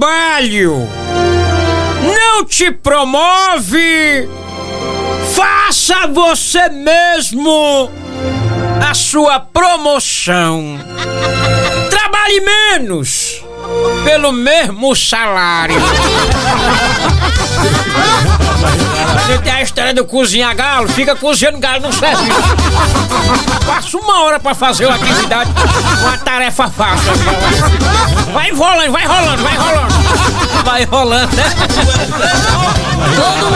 trabalho não te promove, faça você mesmo a sua promoção. Trabalhe menos pelo mesmo salário. Você tem a história do cozinhar galo, fica cozinhando galo no serviço. Passa uma hora pra fazer uma atividade, uma tarefa fácil. Vai rolando, vai rolando, vai rolando. Vai rolando, né?